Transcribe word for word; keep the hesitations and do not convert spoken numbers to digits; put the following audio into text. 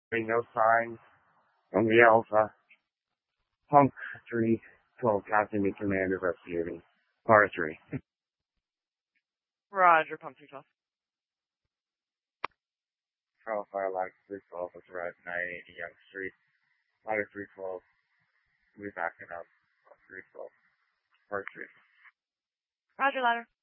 No signs on the Alpha. Pump three twelve, Captain in command of rescuing. Par three. Roger, pump three twelve. Charles Firelax three twelve was arrived nine eighty Young Street. Ladder three twelve. We'll be backing up. three twelve. Par three. Roger, ladder.